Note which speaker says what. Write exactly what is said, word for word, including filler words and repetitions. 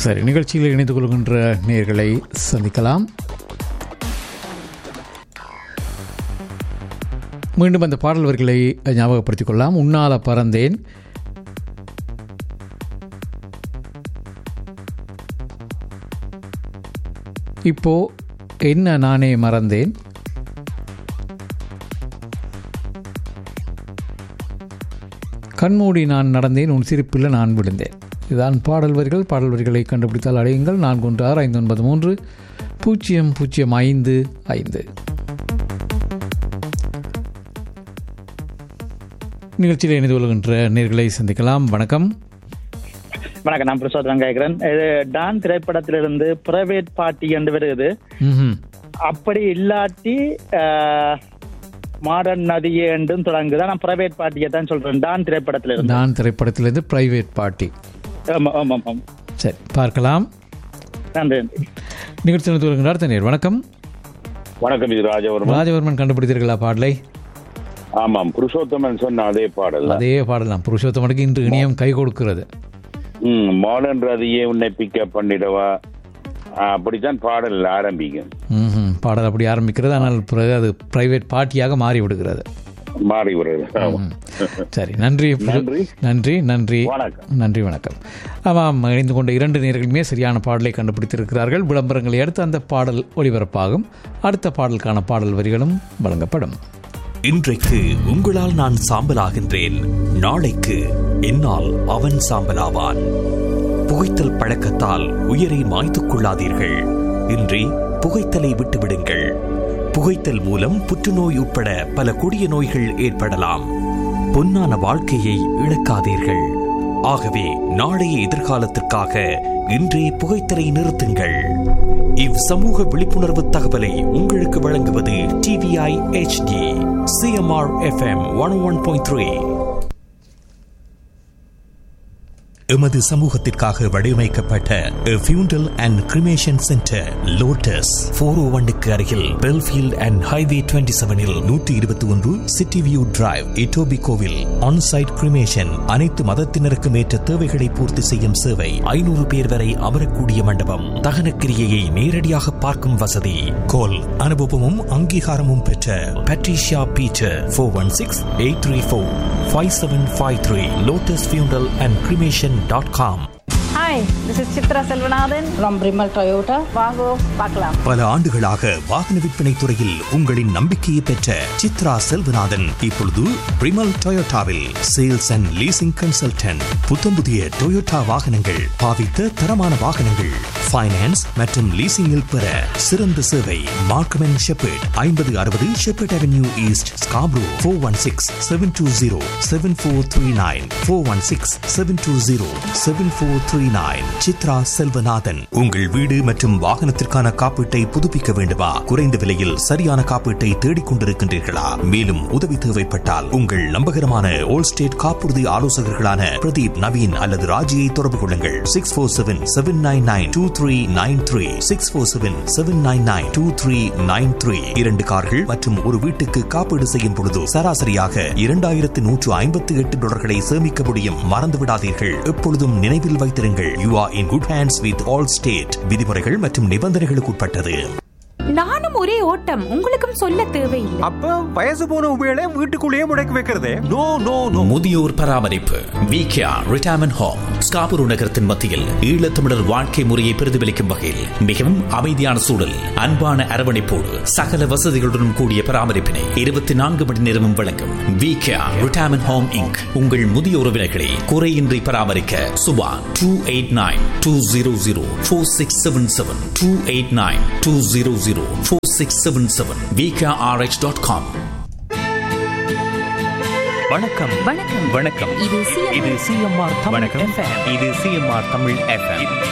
Speaker 1: சரி, நிகழ்ச்சியில் இணைந்து கொள்கின்ற நேயர்களை சந்திக்கலாம். மீண்டும் அந்த பாடல் வரிகளை ஞாபகப்படுத்திக் கொள்ளலாம். உன்னால பறந்தேன், இப்போ என்ன நானே மறந்தேன், கண்மூடி நான் நடந்தேன், உன் சிரிப்பில் நான் விழுந்தேன். இதுதான் பாடல் வரிகள். பாடல் வரிகளை கண்டுபிடித்தால் அடையுங்கள். நான்கு ஒன்று ஆறு ஐந்து ஒன்பது மூன்று பூஜ்ஜியம் பூஜ்ஜியம் ஐந்து ஐந்து. நிகழ்ச்சியில் இணைந்து கொள்கின்ற நேர்களை சந்திக்கலாம். வணக்கம்.
Speaker 2: வணக்கம், நான் பிரசாத் வெங்காயகரன். இது டான் திரைப்படத்திலிருந்து பிரைவேட் பார்ட்டி என்று வருகிறது. அப்படி இல்லாட்டி மாடர்ன் நதியே என்றும் தொடங்குதான். நான் பிரைவேட் பார்ட்டியை தான் சொல்றேன். டான் திரைப்படத்திலிருந்து
Speaker 1: டான் திரைப்படத்திலிருந்து பிரைவேட் பார்ட்டி.
Speaker 2: ஆமாம் ஆமாம் ஆமாம்.
Speaker 1: சரி, பார்க்கலாம்.
Speaker 2: நன்றி.
Speaker 1: நிகழ்ச்சி நடத்தி வருகிறார் தண்ணீர். வணக்கம்.
Speaker 3: வணக்கம், இது ராஜவர்மன்.
Speaker 1: ராஜவர்மன் கண்டுபிடித்தீர்களா பாடலை?
Speaker 3: ஆமாம், புருஷோத்தமன் சொன்ன அதே பாடல்.
Speaker 1: அதே பாடல் தான். புருஷோத்தமனுக்கு இன்று இணையம் கை கொடுக்கிறது.
Speaker 3: ம் மாடர்ன் ரதியே உன்னை பிக்கப் பண்ணிடவா, அப்படித்தான் பாடல் ஆரம்பிக்கும்.
Speaker 1: ம் பாடல் அப்படி ஆரம்பிக்கிறது. ஆனால் பிறகு அது பிரைவேட் பார்ட்டியாக மாறி விடுகிறது.
Speaker 3: மாறி விடுறது.
Speaker 1: சரி, நன்றி நன்றி நன்றி நன்றி வணக்கம். ஆமாம், இணைந்து கொண்ட இரண்டு நேர்களுமே சரியான பாடலை கண்டுபிடித்திருக்கிறார்கள். விளம்பரங்களை அடுத்து அந்த பாடல் ஒளிபரப்பாகும். அடுத்த பாடலுக்கான பாடல் வரிகளும் வழங்கப்படும்.
Speaker 4: இன்றைக்கு உங்களால் நான் சாம்பலாகின்றேன், நாளைக்கு என்னால் அவன் சாம்பலாவான். புகைத்தல் பழக்கத்தால் உயிரை மாய்த்துக் கொள்ளாதீர்கள். இன்றி புகைத்தலை விட்டுவிடுங்கள். புகைத்தல் மூலம் புற்றுநோய் உட்பட பல கொடிய நோய்கள் ஏற்படலாம். பொன்னான வாழ்க்கையை இழக்காதீர்கள். ஆகவே நாளைய எதிர்காலத்திற்காக இன்றே புகைத்தலை நிறுத்துங்கள். இவ் சமூக விழிப்புணர்வு தகவலை உங்களுக்கு வழங்குவது TVI HD CMR FM one one point three. எமது சமூகத்திற்காக வடிவமைக்கப்பட்ட ஃபியூண்டல் அண்ட் கிரிமேஷன் சென்டர் லோட்டஸ் போர் ஓ ஒன்னுக்கு அருகில் பெல்ஃபீல்ட் அண்ட் ஹைவே டுவெண்ட்டி செவனில் நூற்றி இருபத்தி ஒன்று city view drive, இட்டோபிகோவில் onsite cremation. அனைத்து மதத்தினருக்கும் ஏற்ற தேவைகளை பூர்த்தி செய்யும் சேவை. ஐநூறு பேர் வரை அமரக்கூடிய மண்டபம். தகனக்கிரியையை நேரடியாக பார்க்கும் வசதி. கோல் அனுபவமும் அங்கீகாரமும் பெற்ற Patricia Peter four one six eight three four five seven five three. Lotus ஃபியூண்டல் and cremation dot com.
Speaker 5: Hi, this is Chitra Selvanathan from Brimal Toyota. வாங்கோ பார்க்கலாம்.
Speaker 4: பல ஆண்டுகளாக வாகன விற்பனை துறையில் உங்களின் நம்பிக்கையை பெற்ற சித்ரா செல்வநாதன் இப்பொழுது பிரிமல் டொயோட்டாவில் சேல்ஸ் அண்ட் லீசிங் கன்சல்டன்ட். புத்தம் புதிய டொயோட்டா வாகனங்கள், பாவித்த தரமான வாகனங்கள், ஃபைனான்ஸ் மற்றும் லீசிங்கில் பெற சிறந்த சேவை. மார்க்கம் அண்ட் ஷெப்பர்ட், ஐம்பது அறுபது shepherd avenue east, Scarborough. Four one six seven two zero seven four three nine four one six seven two zero seven four three nine. Chitra Selvanathan. உங்கள் வீடு மற்றும் வாகனத்திற்கான காப்பீட்டை புதுப்பிக்க வேண்டுமா? குறைந்த விலையில் சரியான காப்பீட்டை தேடிக் கொண்டிருக்கின்றீர்களா? மேலும் உதவி தேவைப்பட்டால் உங்கள் நம்பகரமான ஓல் ஸ்டேட் காப்புறுதி ஆலோசகர்களான பிரதீப், நவீன் அல்லது ராஜியை தொடர்பு கொள்ளுங்கள். Six four seven seven nine nine two three nine three six four seven seven nine nine two three nine three. இரண்டு கார்கள் மற்றும் ஒரு வீட்டுக்கு காப்பீடு செய்யும் பொழுது சராசரியாக இரண்டாயிரத்து நூற்று ஐம்பத்தி எட்டு டாலர்களை சேமிக்க முடியும். மறந்துவிடாதீர்கள். எப்பொழுதும் நினைவில் வைத்திருங்கள். You are in good hands with Allstate. விதிமுறைகள் மற்றும் நிபந்தனைகளுக்கு உட்பட்டது.
Speaker 6: நானும் ஒரே ஓட்டம், உங்களுக்கும் சொல்ல தேவையில்லை.
Speaker 7: அப்ப வயசு போன உபயோக வீட்டுக்குள்ளேயே முடக்கி வைக்கிறதே? No no no.
Speaker 4: முதியோர் பராமரிப்பு விகேஆர் ரிட்டையர்மென்ட் ஹோம் ஸ்காபுரு நகரத்தின் மத்தியில் ஈழத்தமிழர் வாழ்க்கை முறையை பிரதிபலிக்கும் வகையில் மிகவும் அமைதியான சூழல், அன்பான அரவணைப்போடு சகல வசதிகளுடன் கூடிய பராமரிப்பினை இருபத்தி நான்கு மணி நேரமும் வழங்கும் விகேஆர் ரிட்டையர்மென்ட் ஹோம் இன்க். உங்கள் முதிய உறவினர்களை குறையின்றி பராமரிக்க Subha two eight nine two zero zero four six seven seven two eight nine two zero zero four six seven seven V K R H dot com.
Speaker 7: வணக்கம் வணக்கம் வணக்கம். இது சிஎம்ஆர் தமிழ் எஃப்எம். இது CMR Tamil FM.